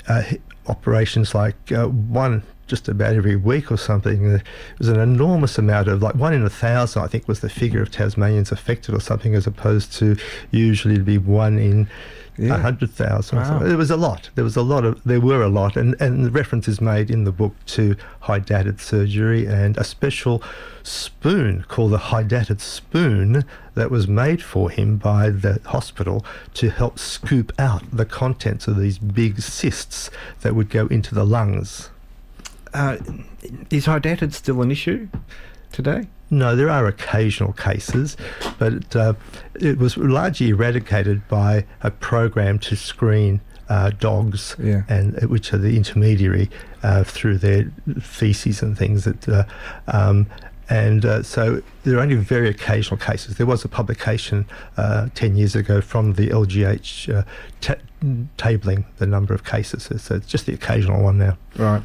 operations like one just about every week or something. It was an enormous amount of, like 1 in 1,000, I think, was the figure of Tasmanians affected or something, as opposed to usually to be 1 in 100,000. Wow. There was a lot. There were a lot, and the reference is made in the book to hydatid surgery and a special spoon called the hydatid spoon that was made for him by the hospital to help scoop out the contents of these big cysts that would go into the lungs. Is hydatid still an issue today? No, there are occasional cases, but it was largely eradicated by a program to screen dogs, and which are the intermediary through their feces and things. So there are only very occasional cases. There was a publication 10 years ago from the LGH tabling the number of cases. So it's just the occasional one now. Right.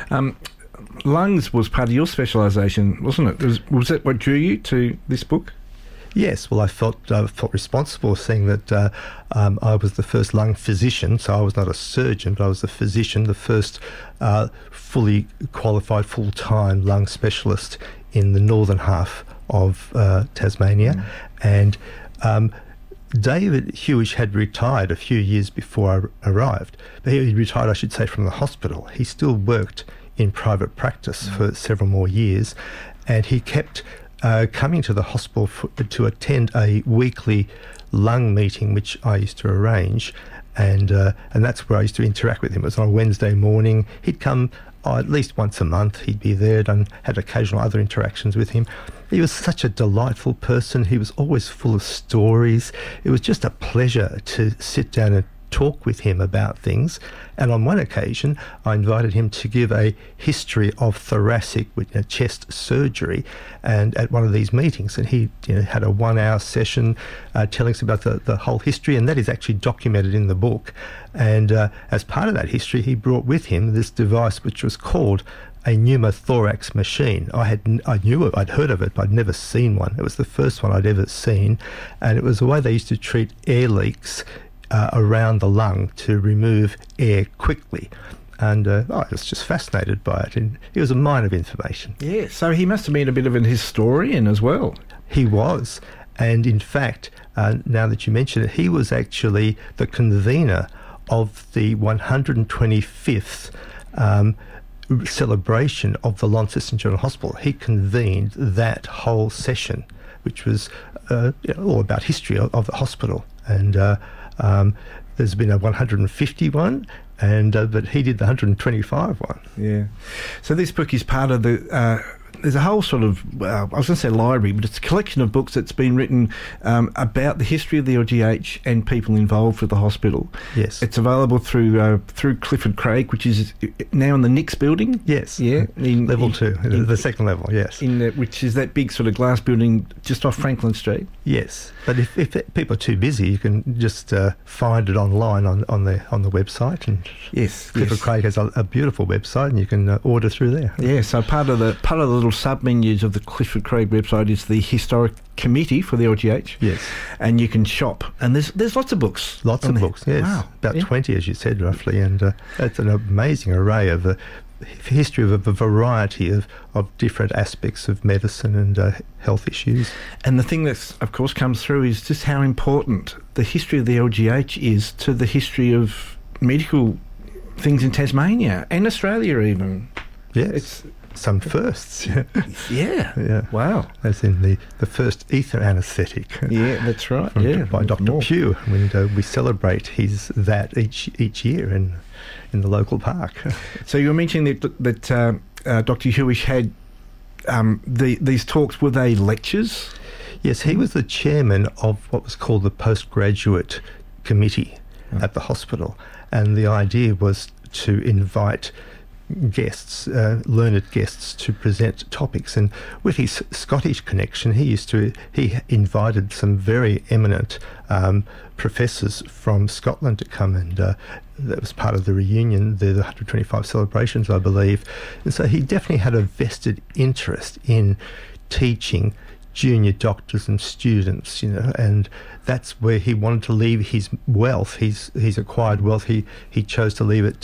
Lungs was part of your specialisation, wasn't it? Was that what drew you to this book? Yes, well, I felt responsible, seeing that I was the first lung physician, so I was not a surgeon, but I was a physician, the first fully qualified full-time lung specialist in the northern half of Tasmania. And David Hewish had retired a few years before I arrived. But he retired, I should say, from the hospital. He still worked in private practice for several more years, and he kept coming to the hospital to attend a weekly lung meeting, which I used to arrange, and that's where I used to interact with him. It was on a Wednesday morning. He'd come at least once a month. He'd be there, and had occasional other interactions with him. He was such a delightful person. He was always full of stories. It was just a pleasure to sit down and talk with him about things. And on one occasion, I invited him to give a history of thoracic chest surgery, and at one of these meetings, and he had a 1-hour session telling us about the whole history, and that is actually documented in the book. And as part of that history, he brought with him this device which was called a pneumothorax machine. I knew it, I'd heard of it, but I'd never seen one. It was the first one I'd ever seen, and it was the way they used to treat air leaks around the lung to remove air quickly. And I was just fascinated by it, and it was a mine of information. Yeah, so he must have been a bit of an historian as well. He was, and in fact, now that you mention it, he was actually the convener of the 125th celebration of the Launceston General Hospital. He convened that whole session, which was all about history of the hospital. And there's been a 151, but he did the 125 one. Yeah. So this book is part of the... there's a whole sort of, I was going to say library, but it's a collection of books that's been written about the history of the LGH and people involved with the hospital. Yes. It's available through Clifford Craig, which is now in the Nix building. Yes. Yeah. Level 2, the second level, yes. Which is that big sort of glass building just off Franklin Street. Yes. But if people are too busy, you can just find it online on the website. And yes. Clifford Craig has a beautiful website, and you can order through there. Yeah. So part of the little sub-menus of the Clifford Craig website is the historic committee for the LGH. Yes. And you can shop. And there's lots of books. Lots of books, yes. Wow. About 20, as you said, roughly. And it's an amazing array of history of a variety of different aspects of medicine and health issues. And the thing that, of course, comes through is just how important the history of the LGH is to the history of medical things in Tasmania and Australia even. Yes. It's some firsts. Yeah. Wow. As in the first ether anaesthetic. Yeah, that's right. By Dr. Pugh. We celebrate that each year in the local park. So you were mentioning that Dr. Hewish had these talks. Were they lectures? Yes, he was the chairman of what was called the postgraduate committee at the hospital, and the idea was to invite guests, learned guests, to present topics. And with his Scottish connection, he invited some very eminent professors from Scotland to come, and that was part of the reunion, the 125 celebrations, I believe. And so he definitely had a vested interest in teaching junior doctors and students, and that's where he wanted to leave his wealth, his acquired wealth. He chose to leave it